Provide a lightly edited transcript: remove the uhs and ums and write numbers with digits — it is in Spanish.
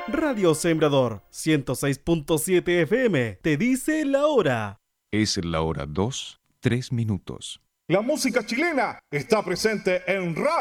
Radio Sembrador 106.7 FM te dice la hora. Es la hora 2:03. La música chilena está presente en Radio